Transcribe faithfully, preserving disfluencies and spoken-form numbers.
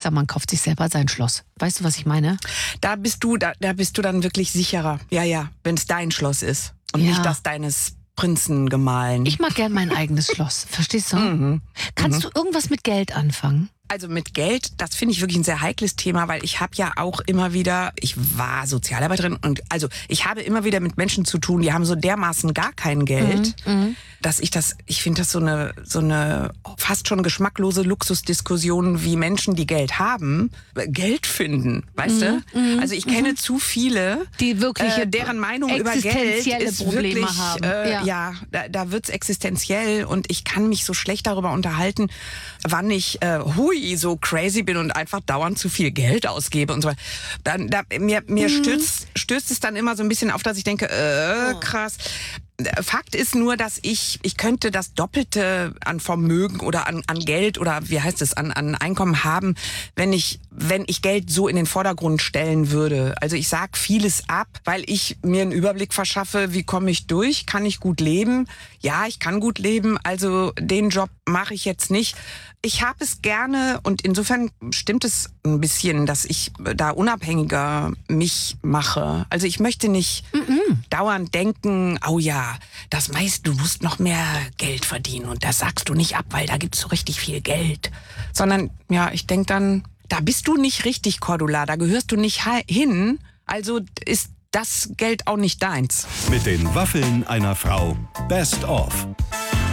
besser, man kauft sich selber sein Schloss. Weißt du, was ich meine? Da bist du, da, da bist du dann wirklich sicherer. Ja, ja, wenn es dein Schloss ist und Ja. nicht das deines Prinzengemahlenen. Ich mag gern mein eigenes Schloss. Verstehst du? Mhm. Kannst du irgendwas mit Geld anfangen? Also mit Geld, das finde ich wirklich ein sehr heikles Thema, weil ich habe ja auch immer wieder, ich war Sozialarbeiterin und also ich habe immer wieder mit Menschen zu tun, die haben so dermaßen gar kein Geld, Mhm. dass ich das, ich finde das so eine, so eine fast schon geschmacklose Luxusdiskussion, wie Menschen, die Geld haben, Geld finden, weißt du? Also ich kenne zu viele, Die wirkliche äh, deren Meinung über Geld existenzielle ist Probleme wirklich, haben. Äh, Ja. ja, da, da wird's existenziell und ich kann mich so schlecht darüber unterhalten, wann ich äh, hui so crazy bin und einfach dauernd zu viel Geld ausgebe und so weiter. Dann, da, mir mir Mhm. stößt, stößt es dann immer so ein bisschen auf, dass ich denke, äh, krass. Fakt ist nur, dass ich, ich könnte das Doppelte an Vermögen oder an, an Geld oder wie heißt es, an, an Einkommen haben, wenn ich, wenn ich Geld so in den Vordergrund stellen würde. Also ich sag vieles ab, weil ich mir einen Überblick verschaffe, wie komme ich durch, kann ich gut leben? Ja, ich kann gut leben, also den Job mache ich jetzt nicht. Ich habe es gerne und insofern stimmt es ein bisschen, dass ich da unabhängiger mich mache. Also ich möchte nicht Mhm. dauernd denken, oh ja, das meist, du musst noch mehr Geld verdienen und das sagst du nicht ab, weil da gibt's so richtig viel Geld. Sondern ja, ich denk dann, da bist du nicht richtig, Cordula, da gehörst du nicht ha- hin, also ist das Geld auch nicht deins. Mit den Waffeln einer Frau. Best of.